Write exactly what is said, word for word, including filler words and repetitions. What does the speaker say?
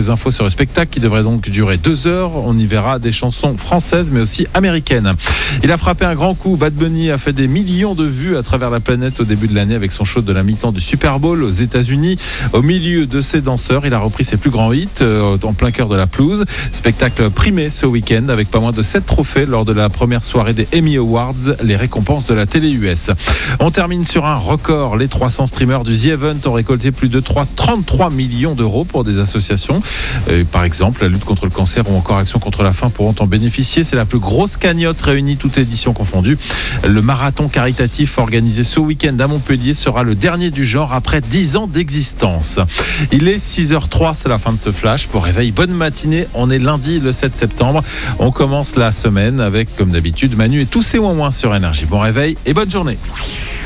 quelques infos sur le spectacle qui devrait donc durer deux heures. On y verra des chansons françaises mais aussi américaines. Il a frappé un grand coup. Bad Bunny a fait des millions de vues à travers la planète au début de l'année avec son show de la mi-temps du Super Bowl aux États-Unis. Au milieu de ses danseurs, il a repris ses plus grands hits euh, en plein cœur de la pelouse. Spectacle primé ce week-end avec pas moins de sept trophées lors de la première soirée des Emmy Awards, les récompenses de la télé U S. On termine sur un record. Les trois cents streamers du The Event ont récolté plus de trente-trois millions d'euros pour des associations. Euh, par exemple, la lutte contre le cancer ou encore Action contre la faim pourront en bénéficier. C'est la plus grosse cagnotte réunie toutes éditions confondues. Le marathon caritatif organisé ce week-end à Montpellier sera le dernier du genre après dix ans d'existence. Il est six heures zéro trois, c'est la fin de ce flash. Pour réveil, bonne matinée. On est lundi le sept septembre. On commence la semaine avec, comme d'habitude, Manu et tous ses ouin-ouin sur Énergie. Bon réveil et bonne journée.